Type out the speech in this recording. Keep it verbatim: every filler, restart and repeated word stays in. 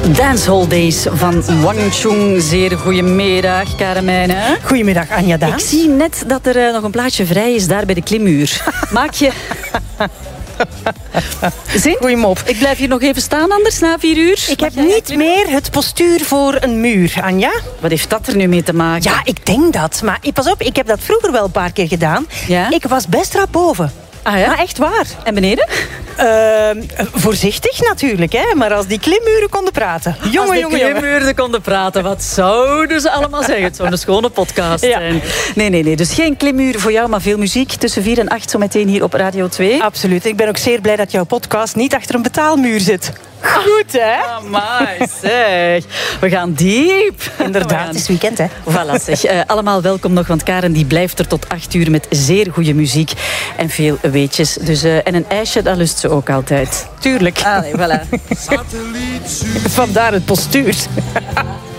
Dancehall Days van Wang Chung. Zeer goedemiddag, Karamijn. Goedemiddag, Anja Daas. Ik zie net dat er uh, nog een plaatsje vrij is daar bij de klimmuur. Maak je... Zin? Goeie mop. Ik blijf hier nog even staan anders na vier uur. Ik heb niet meer het postuur voor een muur, Anja. Wat heeft dat er nu mee te maken? Ja, ik denk dat. Maar pas op, ik heb dat vroeger wel een paar keer gedaan. Ja? Ik was best rap boven. Ah ja? Maar echt waar. En beneden? Uh, voorzichtig natuurlijk, hè. Maar als die klimmuren konden praten. Jongen, als die jongen, klimmuren jongen. konden praten, wat zouden ze allemaal zeggen? Het zou een schone podcast ja. zijn. Nee, nee, nee. Dus geen klimmuur voor jou, maar veel muziek. Tussen vier en acht zo meteen hier op Radio twee. Absoluut. Ik ben ook zeer blij dat jouw podcast niet achter een betaalmuur zit. Goed, hè? Amai, zeg. We gaan diep. Inderdaad, gaan... het is weekend, hè? Voilà, zeg. Uh, allemaal welkom nog, want Karen die blijft er tot acht uur met zeer goede muziek en veel weetjes. Dus, uh, en een ijsje, dat lust ze ook altijd. Tuurlijk. Allee, voilà. Vandaar het postuur.